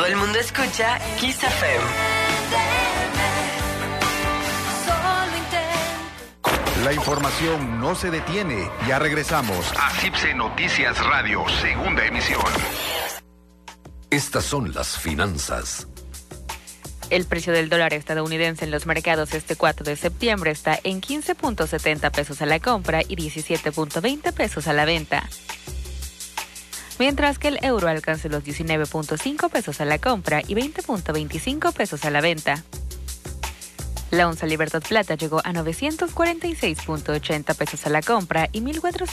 Todo el mundo escucha Kiss FM. La información no se detiene. Ya regresamos a CIPSE Noticias Radio, segunda emisión. Estas son las finanzas. El precio del dólar estadounidense en los mercados este 4 de septiembre está en 15.70 pesos a la compra y 17.20 pesos a la venta. Mientras que el euro alcanza los 19.5 pesos a la compra y 20.25 pesos a la venta. La onza Libertad Plata llegó a 946.80 pesos a la compra y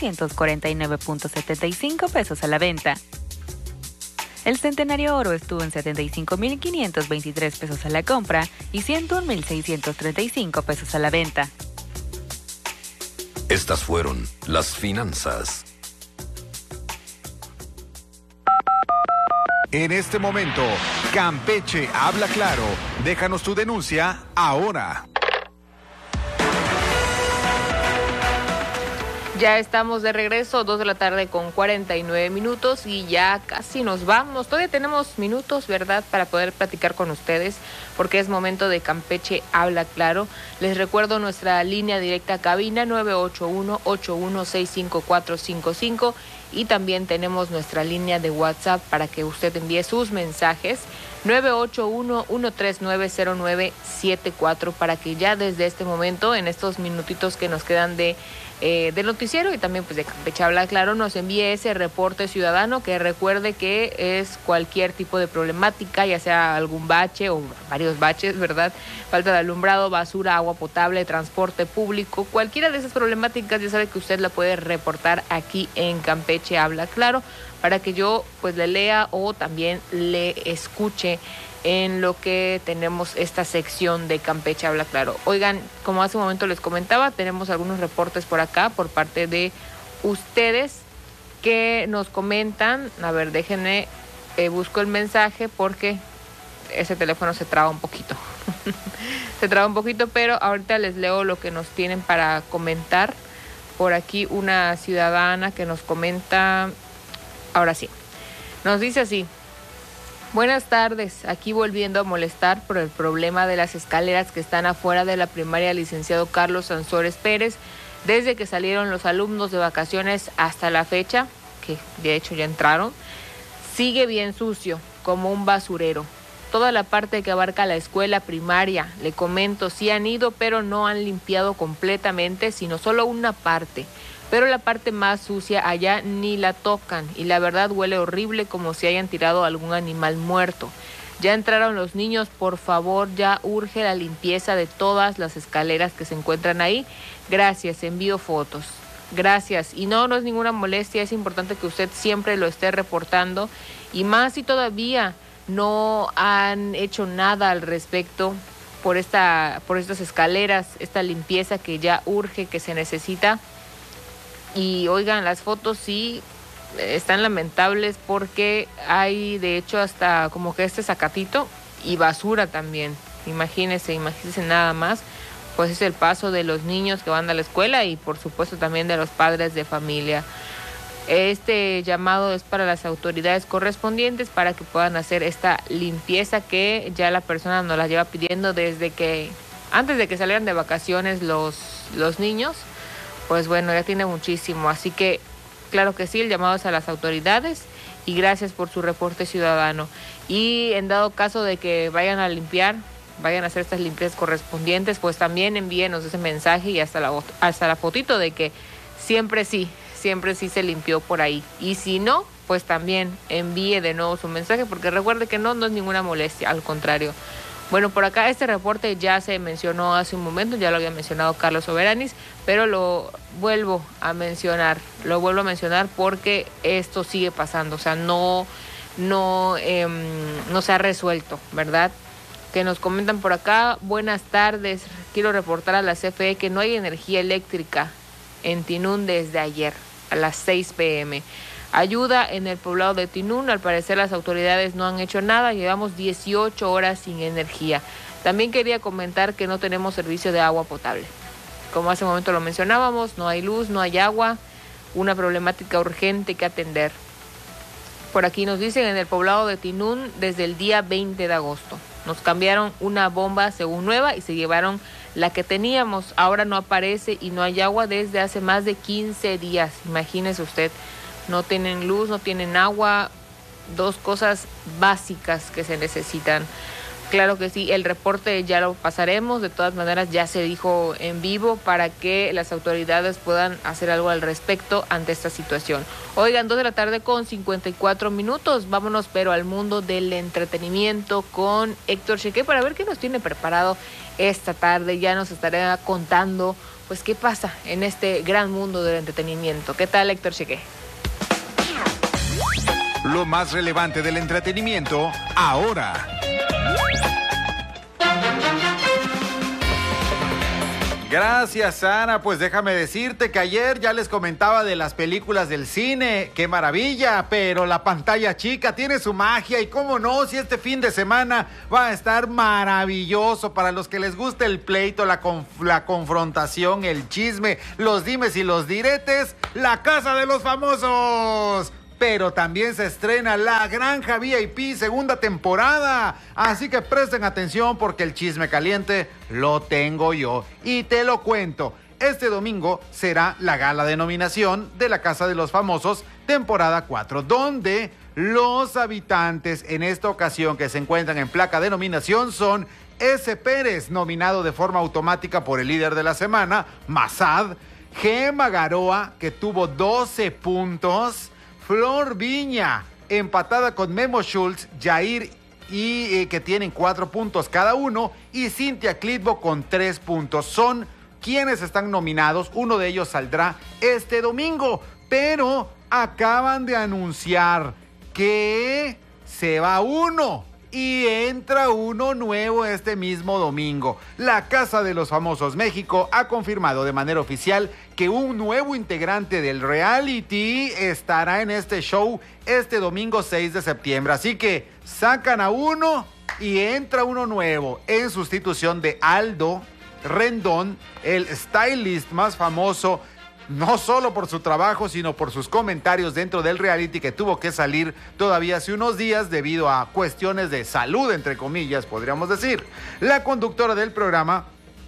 1.449.75 pesos a la venta. El centenario oro estuvo en 75.523 pesos a la compra y 101.635 pesos a la venta. Estas fueron las finanzas. En este momento, Campeche habla claro. Déjanos tu denuncia ahora. Ya estamos de regreso, 2 de la tarde con 49 minutos y ya casi nos vamos. Todavía tenemos minutos, ¿verdad?, para poder platicar con ustedes, porque es momento de Campeche Habla Claro. Les recuerdo nuestra línea directa a cabina 981-8165-455 y también tenemos nuestra línea de WhatsApp para que usted envíe sus mensajes 981-139-0974 para que ya desde este momento, en estos minutitos que nos quedan del noticiero y también pues de Campeche Habla Claro, nos envíe ese reporte ciudadano, que recuerde que es cualquier tipo de problemática, ya sea algún bache o varios baches, ¿verdad? Falta de alumbrado, basura, agua potable, transporte público, cualquiera de esas problemáticas ya sabe que usted la puede reportar aquí en Campeche Habla Claro para que yo pues le lea o también le escuche en lo que tenemos esta sección de Campeche Habla Claro. Oigan, como hace un momento les comentaba, tenemos algunos reportes por acá por parte de ustedes que nos comentan. A ver, déjenme, busco el mensaje porque ese teléfono se traba un poquito. Se traba un poquito, pero ahorita les leo lo que nos tienen para comentar. Por aquí una ciudadana que nos comenta, ahora sí, nos dice así: buenas tardes, aquí volviendo a molestar por el problema de las escaleras que están afuera de la primaria Licenciado Carlos Sansores Pérez, desde que salieron los alumnos de vacaciones hasta la fecha, que de hecho ya entraron, sigue bien sucio, como un basurero. Toda la parte que abarca la escuela primaria, le comento, sí han ido, pero no han limpiado completamente, sino solo una parte. Pero la parte más sucia allá ni la tocan y la verdad huele horrible, como si hayan tirado algún animal muerto. Ya entraron los niños, por favor, ya urge la limpieza de todas las escaleras que se encuentran ahí. Gracias, envío fotos. Gracias. Y no es ninguna molestia, es importante que usted siempre lo esté reportando y más si todavía no han hecho nada al respecto por estas escaleras, esta limpieza que ya urge, que se necesita. Y oigan, las fotos sí están lamentables porque hay de hecho hasta como que este zacatito y basura también. Imagínense nada más, pues es el paso de los niños que van a la escuela y por supuesto también de los padres de familia. Este llamado es para las autoridades correspondientes para que puedan hacer esta limpieza que ya la persona nos la lleva pidiendo desde que antes de que salieran de vacaciones los niños. Pues bueno, ya tiene muchísimo, así que claro que sí, el llamado es a las autoridades y gracias por su reporte ciudadano. Y en dado caso de que vayan a limpiar, vayan a hacer estas limpiezas correspondientes, pues también envíenos ese mensaje y hasta la fotito de que siempre sí se limpió por ahí. Y si no, pues también envíe de nuevo su mensaje, porque recuerde que no es ninguna molestia, al contrario. Bueno, por acá este reporte ya se mencionó hace un momento, ya lo había mencionado Carlos Soberanis, pero lo vuelvo a mencionar porque esto sigue pasando, o sea, no se ha resuelto, ¿verdad? Que nos comentan por acá, buenas tardes, quiero reportar a la CFE que no hay energía eléctrica en Tinún desde ayer a las 6 p.m. Ayuda en el poblado de Tinún, al parecer las autoridades no han hecho nada, llevamos 18 horas sin energía. También quería comentar que no tenemos servicio de agua potable. Como hace un momento lo mencionábamos, no hay luz, no hay agua, una problemática urgente que atender. Por aquí nos dicen en el poblado de Tinún desde el día 20 de agosto. Nos cambiaron una bomba según nueva y se llevaron la que teníamos. Ahora no aparece y no hay agua desde hace más de 15 días. Imagínese usted, no tienen luz, no tienen agua, dos cosas básicas que se necesitan. Claro que sí, el reporte ya lo pasaremos, de todas maneras ya se dijo en vivo para que las autoridades puedan hacer algo al respecto ante esta situación. Oigan, 2 de la tarde con 54 minutos, vámonos pero al mundo del entretenimiento con Héctor Cheque para ver qué nos tiene preparado esta tarde. Ya nos estará contando pues qué pasa en este gran mundo del entretenimiento. ¿Qué tal, Héctor Cheque? Lo más relevante del entretenimiento ahora. Gracias, Ana. Pues déjame decirte que ayer ya les comentaba de las películas del cine. ¡Qué maravilla! Pero la pantalla chica tiene su magia y cómo no, si este fin de semana va a estar maravilloso para los que les gusta el pleito, la confrontación, el chisme, los dimes y los diretes. La Casa de los Famosos. Pero también se estrena La Granja VIP segunda temporada. Así que presten atención porque el chisme caliente lo tengo yo. Y te lo cuento. Este domingo será la gala de nominación de La Casa de los Famosos temporada 4, donde los habitantes en esta ocasión que se encuentran en placa de nominación son S. Pérez, nominado de forma automática por el líder de la semana, Mazad, Gema Garoa, que tuvo 12 puntos, Flor Viña, empatada con Memo Schultz, Jair y que tienen 4 puntos cada uno, y Cintia Clitbo con 3 puntos. Son quienes están nominados. Uno de ellos saldrá este domingo, pero acaban de anunciar que se va uno y entra uno nuevo este mismo domingo. La Casa de los Famosos México ha confirmado de manera oficial que un nuevo integrante del reality estará en este show este domingo 6 de septiembre. Así que sacan a uno y entra uno nuevo en sustitución de Aldo Rendón, el stylist más famoso, no solo por su trabajo, sino por sus comentarios dentro del reality, que tuvo que salir todavía hace unos días debido a cuestiones de salud, entre comillas, podríamos decir. La conductora del programa,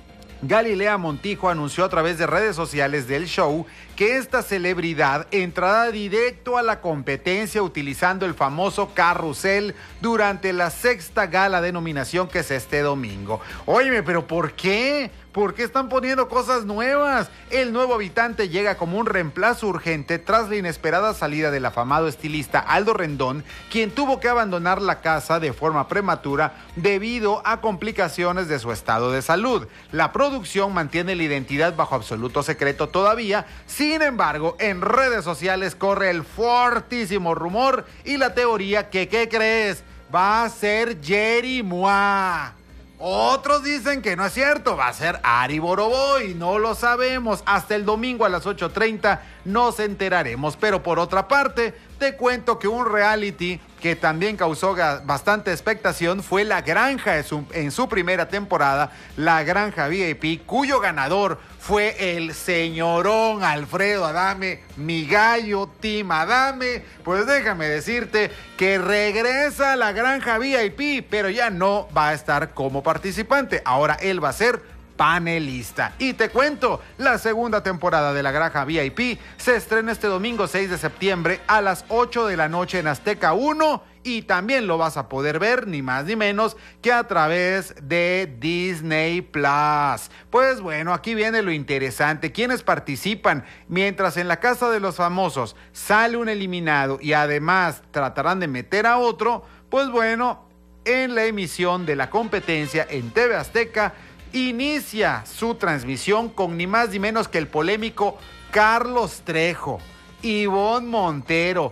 Galilea Montijo, anunció a través de redes sociales del show que esta celebridad entrará directo a la competencia utilizando el famoso carrusel durante la 6ª gala de nominación que es este domingo. Óyeme, ¿pero por qué? ¿Por qué están poniendo cosas nuevas? El nuevo habitante llega como un reemplazo urgente tras la inesperada salida del afamado estilista Aldo Rendón, quien tuvo que abandonar la casa de forma prematura debido a complicaciones de su estado de salud. La producción mantiene la identidad bajo absoluto secreto todavía. Sin embargo, en redes sociales corre el fortísimo rumor y la teoría que, ¿qué crees? Va a ser Jerry Mois. Otros dicen que no es cierto, va a ser Ari Boroboy, no lo sabemos. Hasta el domingo a las 8:30 nos enteraremos. Pero por otra parte, te cuento que un reality que también causó bastante expectación fue La Granja en su primera temporada, La Granja VIP, cuyo ganador fue el señorón Alfredo Adame, mi gallo Team Adame. Pues déjame decirte que regresa a La Granja VIP, pero ya no va a estar como participante. Ahora él va a ser panelista. Y te cuento, la segunda temporada de La Granja VIP se estrena este domingo 6 de septiembre a las 8 de la noche en Azteca 1, y también lo vas a poder ver ni más ni menos que a través de Disney Plus. Pues bueno, aquí viene lo interesante. ¿Quiénes participan? Mientras en La Casa de los Famosos sale un eliminado y además tratarán de meter a otro, pues bueno, en la emisión de la competencia en TV Azteca inicia su transmisión con ni más ni menos que el polémico Carlos Trejo, Ivonne Montero,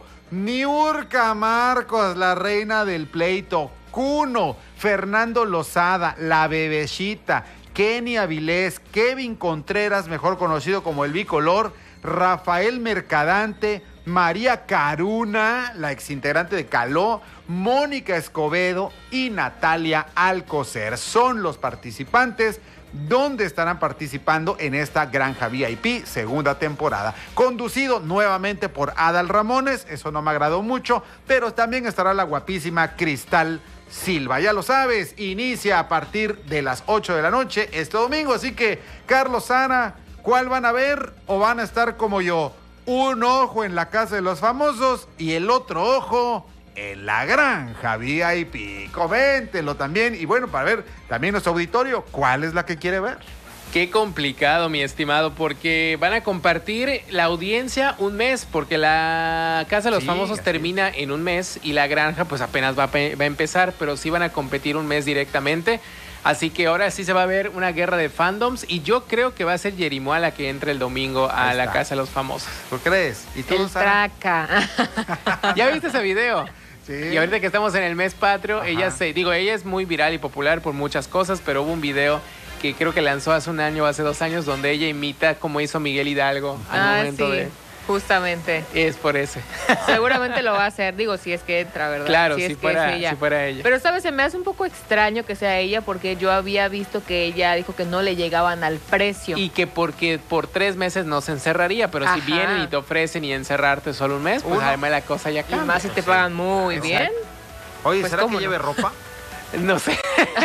Niurka Marcos, la reina del pleito, Kuno, Fernando Lozada, la Bebecita, Kenny Avilés, Kevin Contreras, mejor conocido como el Bicolor, Rafael Mercadante, María Caruna, la exintegrante de Caló, Mónica Escobedo y Natalia Alcocer. Son los participantes donde estarán participando en esta Granja VIP segunda temporada. Conducido nuevamente por Adal Ramones, eso no me agradó mucho, pero también estará la guapísima Cristal Silva. Ya lo sabes, inicia a partir de las 8 de la noche este domingo, así que, Carlos, Ana, ¿cuál van a ver o van a estar como yo? Un ojo en la Casa de los Famosos y el otro ojo en la Granja VIP. Coméntenlo también. Y bueno, para ver también nuestro auditorio, ¿cuál es la que quiere ver? Qué complicado, mi estimado, porque van a compartir la audiencia un mes, porque la Casa de los Famosos termina en un mes y la Granja pues apenas va a empezar, pero sí van a competir un mes directamente. Así que ahora sí se va a ver una guerra de fandoms y yo creo que va a ser Yerimoa la que entre el domingo a la Casa de los Famosos. ¿Tú crees? ¿Y tú, el traca. ¿Ya viste ese video? Sí. Y ahorita que estamos en el mes patrio, ella es muy viral y popular por muchas cosas, pero hubo un video que creo que lanzó hace un año, hace 2 años, donde ella imita como hizo Miguel Hidalgo al momento de... Justamente. Es por ese. Seguramente lo va a hacer, digo, si es que entra, ¿verdad? Claro, si si fuera ella. Pero, ¿sabes? Se me hace un poco extraño que sea ella, porque yo había visto que ella dijo que no le llegaban al precio. Y que porque por 3 meses no se encerraría, pero si vienen y te ofrecen y encerrarte solo un mes, pues además la cosa ya cambia. Y más si te pagan muy bien. Oye, pues, ¿será que lleve ropa? No sé.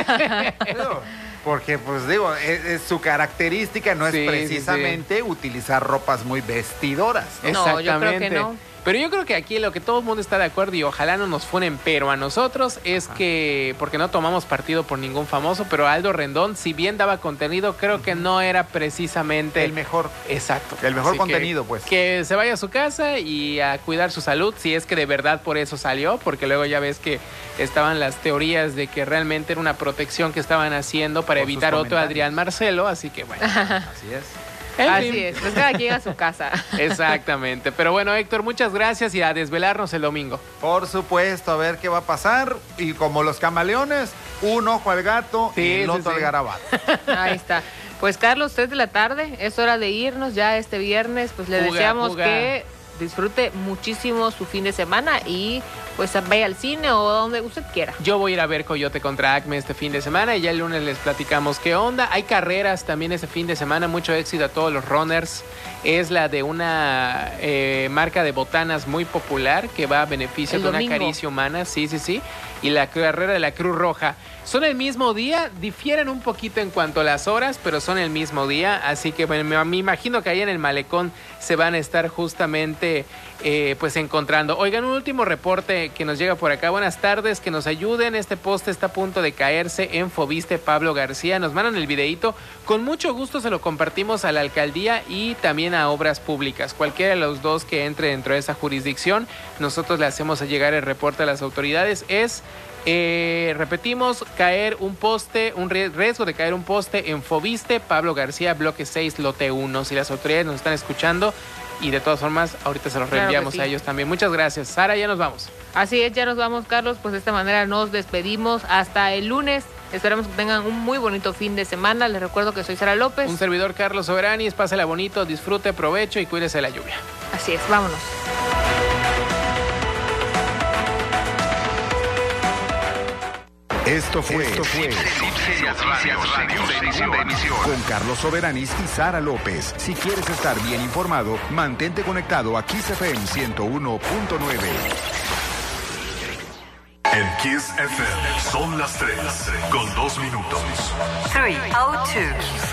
Porque, pues digo, es su característica no es precisamente utilizar ropas muy vestidoras, ¿no? No, yo creo que no. Pero yo creo que aquí lo que todo el mundo está de acuerdo y ojalá no nos funen, pero a nosotros es que, porque no tomamos partido por ningún famoso, pero Aldo Rendón, si bien daba contenido, creo que no era precisamente el mejor. Exacto. El mejor Así contenido, pues. Que se vaya a su casa y a cuidar su salud, si es que de verdad por eso salió, porque luego ya ves que estaban las teorías de que realmente era una protección que estaban haciendo para por evitar otro Adrián Marcelo, así que bueno. Así es. Así es, pues cada quien a su casa. Exactamente. Pero bueno, Héctor, muchas gracias y a desvelarnos el domingo. Por supuesto, a ver qué va a pasar. Y como los camaleones, un ojo al gato y el otro al garabato. Ahí está. Pues Carlos, 3 de la tarde, es hora de irnos ya este viernes. Pues le deseamos que disfrute muchísimo su fin de semana y pues vaya al cine o donde usted quiera. Yo voy a ir a ver Coyote contra Acme este fin de semana y ya el lunes les platicamos qué onda. Hay carreras también ese fin de semana, mucho éxito a todos los runners. Es la de una marca de botanas muy popular que va a beneficio de una caricia humana, sí. Y la carrera de la Cruz Roja. Son el mismo día, difieren un poquito en cuanto a las horas, pero son el mismo día. Así que bueno, me imagino que ahí en el malecón se van a estar justamente pues encontrando. Oigan, un último reporte que nos llega por acá. Buenas tardes, que nos ayuden. Este poste está a punto de caerse en Fobiste Pablo García. Nos mandan el videíto. Con mucho gusto se lo compartimos a la alcaldía y también a Obras Públicas. Cualquiera de los dos que entre dentro de esa jurisdicción, nosotros le hacemos llegar el reporte a las autoridades. Repetimos, caer un poste, un riesgo de caer un poste en Fobiste Pablo García, bloque 6, lote 1. Si las autoridades nos están escuchando, y de todas formas, ahorita se los reenviamos a ellos también. Muchas gracias. Sara, ya nos vamos. Así es, ya nos vamos, Carlos. Pues de esta manera nos despedimos hasta el lunes. Esperamos que tengan un muy bonito fin de semana. Les recuerdo que soy Sara López. Un servidor, Carlos Soberanis. Pásela bonito, disfrute, provecho y cuídese de la lluvia. Así es, vámonos. Esto fue segunda emisión con Carlos Soberanis y Sara López. Si quieres estar bien informado, mantente conectado a Kiss FM 101.9. En Kiss FM son las 3 con 2 minutos. 3:02.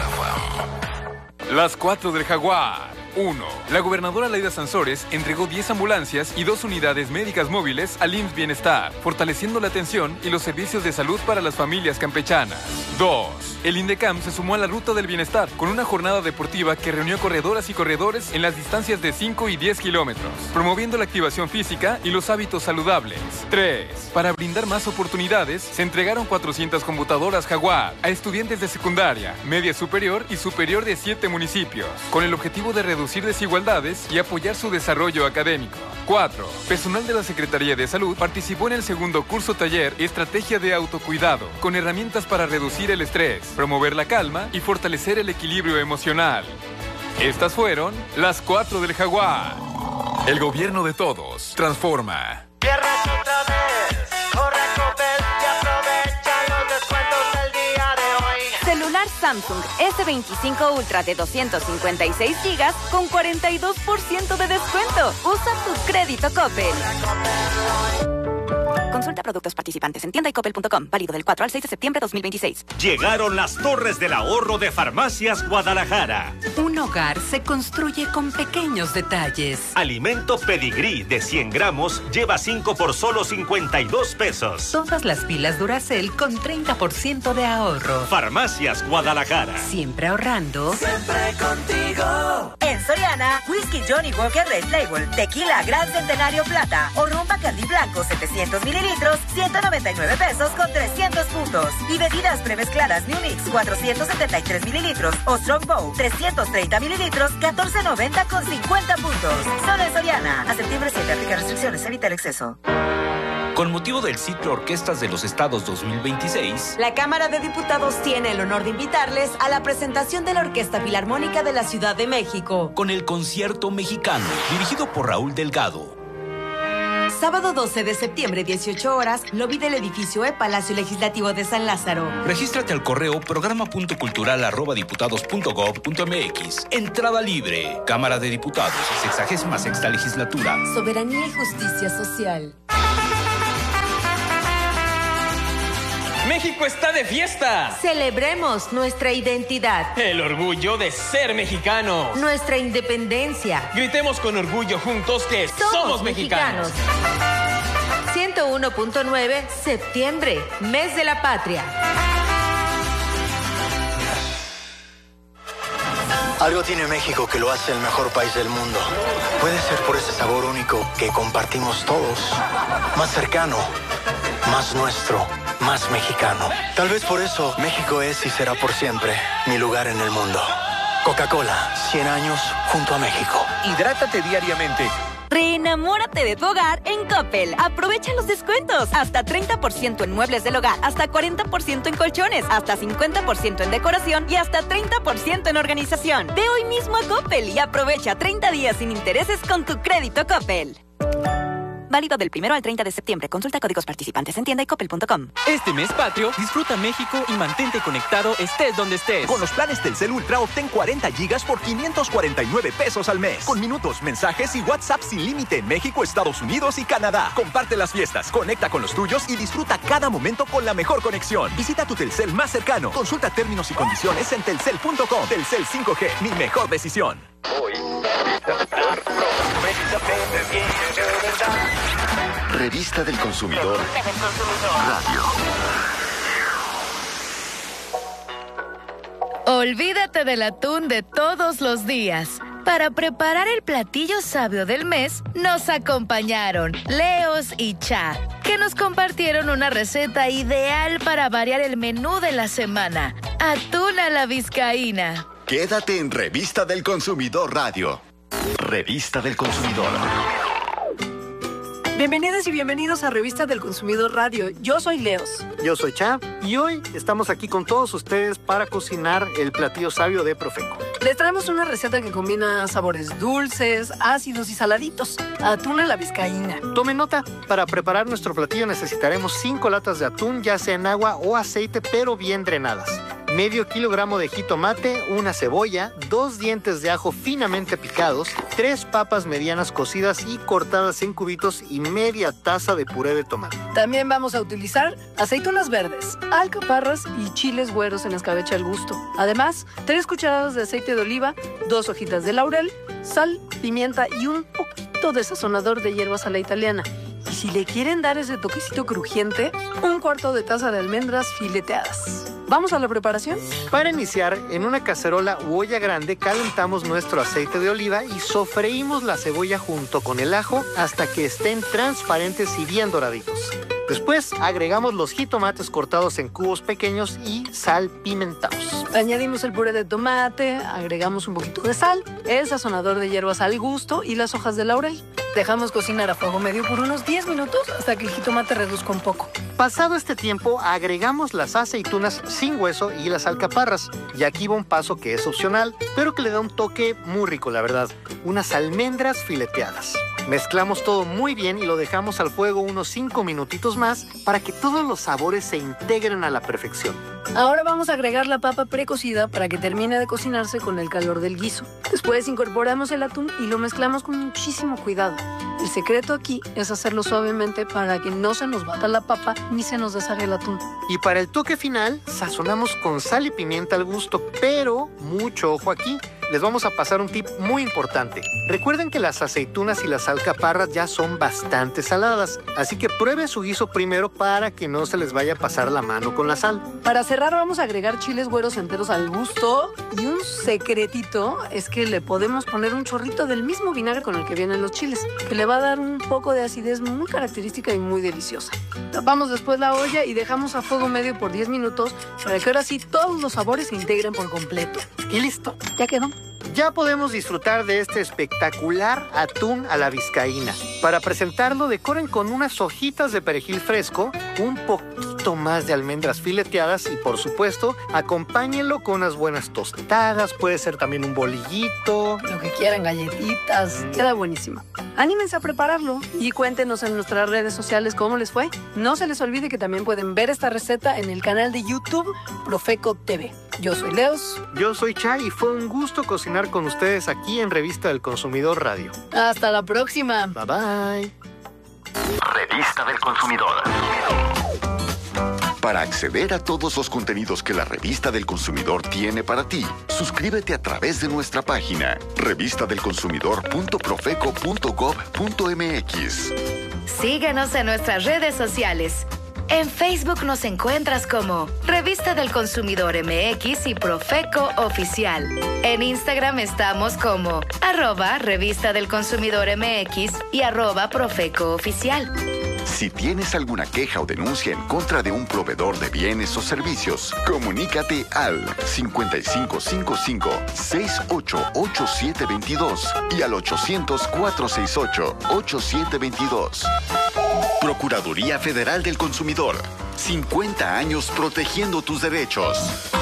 Las 4 del Jaguar. 1. La gobernadora Laida Sansores entregó 10 ambulancias y 2 unidades médicas móviles al IMSS Bienestar, fortaleciendo la atención y los servicios de salud para las familias campechanas. 2. El INDECAM se sumó a la Ruta del Bienestar con una jornada deportiva que reunió corredoras y corredores en las distancias de 5 y 10 kilómetros, promoviendo la activación física y los hábitos saludables. 3. Para brindar más oportunidades, se entregaron 400 computadoras Jaguar a estudiantes de secundaria, media superior y superior de 7 municipios, con el objetivo de reducir desigualdades y apoyar su desarrollo académico. 4. Personal de la Secretaría de Salud participó en el segundo curso taller Estrategia de Autocuidado, con herramientas para reducir el estrés, promover la calma y fortalecer el equilibrio emocional. Estas fueron las 4 del Jaguar. El gobierno de todos transforma. Viernes otra vez, corre Coppel y aprovecha los descuentos del día de hoy. Celular Samsung S25 Ultra de 256 GB con 42% de descuento. Usa tu crédito Coppel. Consulta productos participantes en tienda y coppel.com. Válido del 4 al 6 de septiembre de 2026. Llegaron las Torres del Ahorro de Farmacias Guadalajara. Un hogar se construye con pequeños detalles. Alimento Pedigrí de 100 gramos lleva 5 por solo 52 pesos. Todas las pilas Duracell con 30% de ahorro. Farmacias Guadalajara. Siempre ahorrando. Siempre contigo. En Soriana, Whisky Johnny Walker Red Label, Tequila Gran Centenario Plata o Ron Bacardí Blanco 700 mililitros, 199 pesos con 300 puntos. Y bebidas premezcladas New Mix 473 mililitros o Strongbow 330 mililitros, 14.90 con 50 puntos. Solo en Soriana. A septiembre 7, aplica restricciones, evita el exceso. Con motivo del ciclo Orquestas de los Estados 2026, la Cámara de Diputados tiene el honor de invitarles a la presentación de la Orquesta Filarmónica de la Ciudad de México. Con el Concierto Mexicano, dirigido por Raúl Delgado. Sábado 12 de septiembre, 18 horas, lobby del edificio Palacio Legislativo de San Lázaro. Regístrate al correo programa.cultural@diputados.gov.mx. Entrada libre. Cámara de Diputados, 66ª legislatura. Soberanía y justicia social. ¡México está de fiesta! Celebremos nuestra identidad. El orgullo de ser mexicano. Nuestra independencia. Gritemos con orgullo juntos que somos mexicanos. 101.9, septiembre, mes de la patria. Algo tiene México que lo hace el mejor país del mundo. Puede ser por ese sabor único que compartimos todos. Más cercano, más nuestro, más mexicano. Tal vez por eso México es y será por siempre mi lugar en el mundo. Coca-Cola, 100 años junto a México. Hidrátate diariamente. Reenamórate de tu hogar en Coppel. Aprovecha los descuentos. Hasta 30% en muebles del hogar, hasta 40% en colchones, hasta 50% en decoración y hasta 30% en organización. Ve hoy mismo a Coppel y aprovecha 30 días sin intereses con tu crédito Coppel. Válido del 1 al 30 de septiembre. Consulta códigos participantes en tienda y coppel.com. Este mes patrio, disfruta México y mantente conectado estés donde estés. Con los planes Telcel Ultra obtén 40 gigas por 549 pesos al mes. Con minutos, mensajes y WhatsApp sin límite en México, Estados Unidos y Canadá. Comparte las fiestas, conecta con los tuyos y disfruta cada momento con la mejor conexión. Visita tu Telcel más cercano. Consulta términos y condiciones en telcel.com. Telcel 5G, mi mejor decisión. Revista del Consumidor Radio. Olvídate del atún de todos los días. Para preparar el platillo sabio del mes, nos acompañaron Leos y Cha, que nos compartieron una receta ideal para variar el menú de la semana. Atún a la vizcaína. Quédate en Revista del Consumidor Radio. Revista del Consumidor. Bienvenidas y bienvenidos a Revista del Consumidor Radio. Yo soy Leos. Yo soy Cha y hoy estamos aquí con todos ustedes para cocinar el platillo sabio de Profeco. Les traemos una receta que combina sabores dulces, ácidos y saladitos. Atún a la vizcaína. Tomen nota, para preparar nuestro platillo necesitaremos 5 latas de atún, ya sea en agua o aceite, pero bien drenadas. Medio kilogramo de jitomate, una cebolla, 2 dientes de ajo finamente picados, 3 papas medianas cocidas y cortadas en cubitos y media taza de puré de tomate. También vamos a utilizar aceitunas verdes, alcaparras y chiles güeros en escabeche al gusto. Además, 3 cucharadas de aceite de oliva, 2 hojitas de laurel, sal, pimienta y un poquito de sazonador de hierbas a la italiana. Y si le quieren dar ese toquecito crujiente, 1/4 de taza de almendras fileteadas. ¿Vamos a la preparación? Para iniciar, en una cacerola u olla grande calentamos nuestro aceite de oliva y sofreímos la cebolla junto con el ajo hasta que estén transparentes y bien doraditos. Después agregamos los jitomates cortados en cubos pequeños y salpimentados. Añadimos el puré de tomate, agregamos un poquito de sal, el sazonador de hierbas al gusto y las hojas de laurel. Dejamos cocinar a fuego medio por unos 10 minutos hasta que el jitomate reduzca un poco. Pasado este tiempo, agregamos las aceitunas sin hueso y las alcaparras. Y aquí va un paso que es opcional, pero que le da un toque muy rico, la verdad. Unas almendras fileteadas. Mezclamos todo muy bien y lo dejamos al fuego unos 5 minutitos más para que todos los sabores se integren a la perfección. Ahora vamos a agregar la papa precocida para que termine de cocinarse con el calor del guiso. Después incorporamos el atún y lo mezclamos con muchísimo cuidado. El secreto aquí es hacerlo suavemente para que no se nos bata la papa ni se nos deshaga el atún. Y para el toque final, sazonamos con sal y pimienta al gusto, pero mucho ojo aquí. Les vamos a pasar un tip muy importante. Recuerden que las aceitunas y las alcaparras ya son bastante saladas, así que prueben su guiso primero para que no se les vaya a pasar la mano con la sal. Para cerrar vamos a agregar chiles güeros enteros al gusto y un secretito es que le podemos poner un chorrito del mismo vinagre con el que vienen los chiles, que le va a dar un poco de acidez muy característica y muy deliciosa. Tapamos después la olla y dejamos a fuego medio por 10 minutos para que ahora sí todos los sabores se integren por completo. Y listo, ya quedó. Ya podemos disfrutar de este espectacular atún a la vizcaína. Para presentarlo, decoren con unas hojitas de perejil fresco, un poquito más de almendras fileteadas y, por supuesto, acompáñenlo con unas buenas tostadas. Puede ser también un bolillito. Lo que quieran, galletitas. Queda buenísimo. Anímense a prepararlo y cuéntenos en nuestras redes sociales cómo les fue. No se les olvide que también pueden ver esta receta en el canal de YouTube Profeco TV. Yo soy Leos. Yo soy Chay y fue un gusto cocinar con ustedes aquí en Revista del Consumidor Radio. Hasta la próxima. Bye bye. Revista del Consumidor. Para acceder a todos los contenidos que la Revista del Consumidor tiene para ti, suscríbete a través de nuestra página revistadelconsumidor.profeco.gov.mx. Síguenos en nuestras redes sociales. En Facebook nos encuentras como Revista del Consumidor MX y Profeco Oficial. En Instagram estamos como @Revista del Consumidor MX y @Profeco Oficial. Si tienes alguna queja o denuncia en contra de un proveedor de bienes o servicios, comunícate al 5555-688722 y al 800-468-8722. Procuraduría Federal del Consumidor. 50 años protegiendo tus derechos.